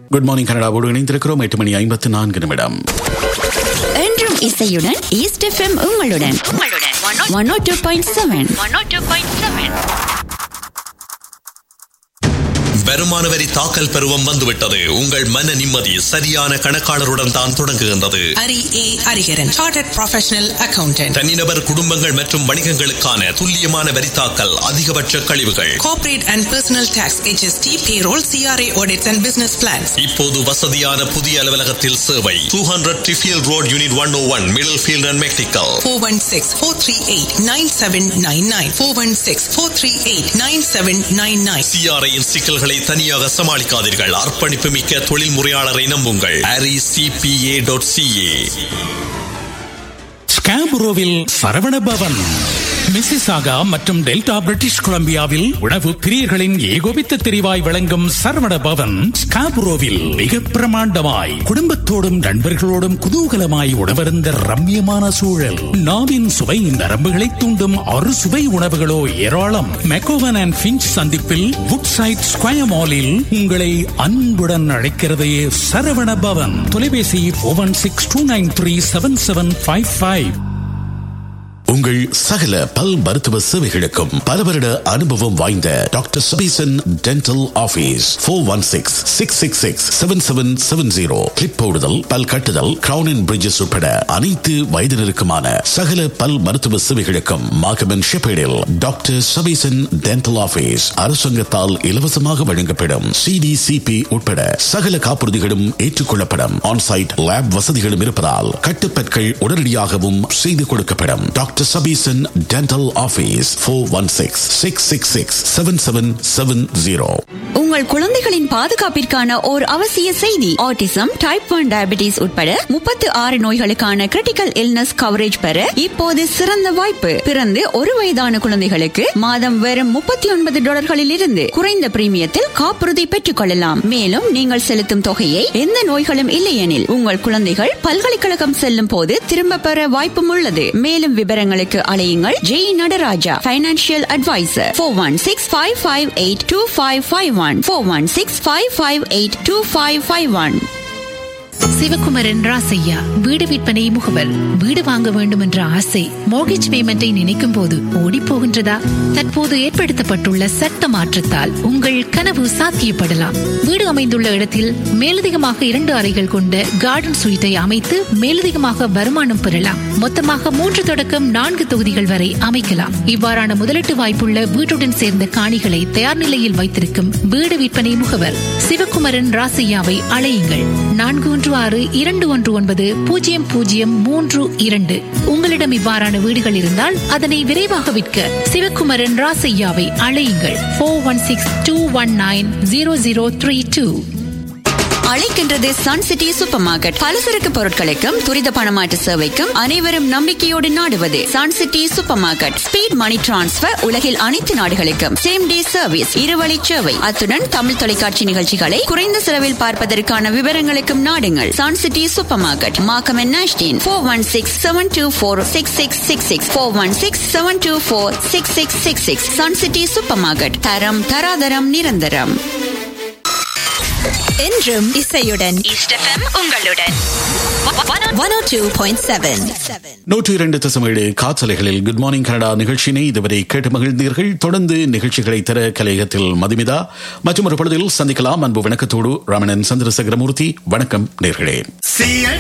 Good morning கனடாவோடு இணைந்திருக்கிறோம். 8:54 என்றும் இசையுடன் ஈஸ்ட் எஃப்எம் உங்களுடன் 102.7. வருமான வரி தாக்கல் பருவம் வந்துவிட்டது. உங்கள் மன நிம்மதி சரியான கணக்காளருடன் தான் தொடங்குகின்றது. Hariharan chartered professional accountant. தனிநபர், குடும்பங்கள் மற்றும் வணிகங்களுக்கான துல்லியமான வரி தாக்கல், அதிகபட்ச கழிவுகள், corporate and personal tax, HST, payroll, CRA audits and business plans. இப்போது வசதியான புதிய அலுவலகத்தில் சேவை. 200 Triffield Road, Unit 101, Middlefield and Mechanical. 416-438-9799. 416-438-9799. CRA இன் சிக்கல்களை தனியாக சமாளிக்காதீர்கள். அர்ப்பணிப்பு மிக்க தொழில் முறையாளரை நம்புங்கள். harrycpa.ca. ஸ்காபுரோவில் சரவண பவன், மிசிசாகா மற்றும் டெல்டா பிரிட்டிஷ் கொலம்பியாவில் உணவு பிரியர்களின் ஏகோபித்த தெரிவாய் விளங்கும் சரவண பவன் ஸ்காபுரோவில் மிக பிரமாண்டமாய் குடும்பத்தோடும் நண்பர்களோடும் குதூகலமாய் உணவருந்த ரம்மியமான சூழல். நாவின் சுவை நரம்புகளை தூண்டும் அறு சுவை உணவுகளோ ஏராளம். மெக்கோவன் அண்ட் பிஞ்ச் சந்திப்பில் வுட்சைட் ஸ்கொயர் மாலில் உங்களை அன்புடன் அழைக்கிறது சரவண பவன். தொலைபேசி 416-293-7755. உங்கள் சகல பல் மருத்துவ சேவைகளுக்கும் பல வருட அனுபவம் வாய்ந்த doctor Sabesan dental office. 416-666-7770. Clip போடுதல், பல் கட்டுதல், கிரவுன் அண்ட் பிரிட்ஜஸ் உட்பட அனைத்து வயதினருக்குமான சகல பல் மருத்துவ சேவைகளுக்கும் மாகமன் ஷெப்பேடில் டாக்டர் சபீசன் டென்டல் ஆபீஸ் அரசாங்கத்தால் இலவசமாக வழங்கப்படும் CDCP உட்பட சகல காப்புறுதிகளும் ஏற்றுக்கொள்ளப்படும். ஆன்சைட் லேப் வசதிகளும் இருப்பதால் கட்டுப்பற்கள் உடனடியாகவும் செய்து கொடுக்கப்படும். Doctor Sabesan dental office. 416-666-7770. உங்கள் குழந்தைகளின் பாதுகாப்பிற்கான ஓர் அவசிய செய்தி. ஆட்டிசம், டைப் 1 டயபிட்டிஸ் உட்பட 36 நோய்களுக்கான கிரிட்டிக்கல் இல்னஸ் கவரேஜ் பெற இப்போது சிறந்த வாய்ப்பு. பிறந்து 1 வயதான குழந்தைகளுக்கு மாதம் வெறும் $39 இருந்து குறைந்த பிரீமியத்தில் காப்புறுதி பெற்றுக் கொள்ளலாம். மேலும் நீங்கள் செலுத்தும் தொகையை எந்த நோய்களும் இல்லையெனில் உங்கள் குழந்தைகள் பல்கலைக்கழகம் செல்லும் போது திரும்ப பெற வாய்ப்பும் உள்ளது. மேலும் விவரங்களுக்கு அலையுங்கள் ஜெய் நடராஜா, பைனான்சியல் அட்வைசர். 416-558-2551. 416-558-2551. சிவகுமரன் ராசையா, வீடு விற்பனை முகவர். வீடு வாங்க வேண்டும் என்ற ஆசை மோர்கேஜ் பேமெண்டை நினைக்கும் போது ஓடி போகின்றதா? தற்போது ஏற்படுத்தப்பட்டுள்ள சட்ட மாற்றத்தால் உங்கள் கனவு சாத்தியப்படலாம். வீடு அமைந்துள்ள இடத்தில் மேலதிகமாக 2 அறைகள் கொண்ட கார்டன் சுயிட்டை அமைத்து மேலதிகமாக வருமானம் பெறலாம். மொத்தமாக 3 தொடக்கம் 4 தொகுதிகள் வரை அமைக்கலாம். இவ்வாறான முதலீட்டு வாய்ப்புள்ள வீட்டுடன் சேர்ந்த காணிகளை தயார் நிலையில் வைத்திருக்கும் வீடு விற்பனை முகவர் சிவகுமரன் ராசையாவை அழையுங்கள். 416-219-0032. உங்களிடம் இவ்வாறான வீடுகள் இருந்தால் அதனை விரைவாக விற்க சிவகுமரன் ராசையாவை அழையுங்கள். 416-219-0032. அழைக்கின்றது சன் சிட்டி சூப்பர் மார்க்கெட். பலசரக்கு பொருட்களுக்கும் துரித பணமாற்று சேவைக்கும் அனைவரும் நம்பிக்கையோடு நாடுவது Sun city super market. Speed மணி டிரான்ஸ்பர், உலகில் அனைத்து நாடுகளுக்கும் சேம் டே சர்வீஸ், இருவழி சேவை. அத்துடன் தமிழ் தொலைக்காட்சி நிகழ்ச்சிகளை குறைந்த செலவில் பார்ப்பதற்கான விவரங்களுக்கும் நாடுங்கள் Sun city super market, Markham and நாஷ்டீன். 416-724-6666. 416-724-6666. Sun city super market. தரம் தராதரம் நிரந்தரம். என்றும் இசையுடன் ஈஸ்ட் எஃப்எம் உங்களுடன் 102.7. 102.7 காற்றலைகளில் குட் மார்னிங் கனடா நிகழ்ச்சியினை இதுவரை கேட்டு மகிழ்ந்தீர்கள். தொடர்ந்து நிகழ்ச்சிகளை தர கலையகத்தில் மதுமிதா மற்றும் ஒரு பொழுதில் சந்திக்கலாம். அன்பு வணக்கத்தோடு ராமணன் சந்திரசேகரமூர்த்தி. வணக்கம் நேர்களே.